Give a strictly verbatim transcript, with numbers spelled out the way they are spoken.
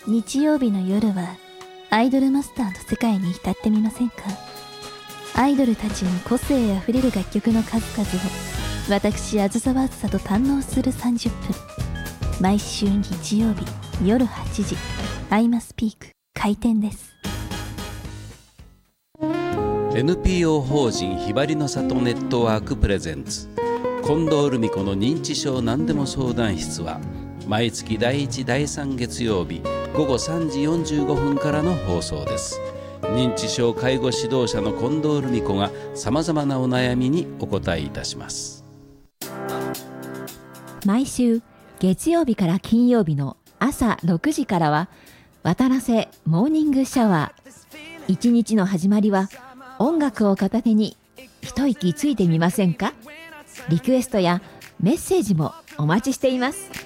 日曜日の夜はアイドルマスターの世界に浸ってみませんか？アイドルたちの個性あふれる楽曲の数々を私あずさわあずさと堪能するさんじゅっぷん。毎週日曜日夜はちじ、アイマスピーク開店です。 エヌピーオー 法人ひばりの里ネットワークプレゼンツ近藤留美子の認知症なんでも相談室は毎月だいいちだいさん月曜日ごごさんじよんじゅうごふんからの放送です。認知症介護指導者の近藤留美子がさまざまなお悩みにお答えいたします。 毎週月曜日から金曜日の朝ろくじからは渡良瀬モーニングシャワー。一日の始まりは音楽を片手に一息ついてみませんか？リクエストやメッセージもお待ちしています。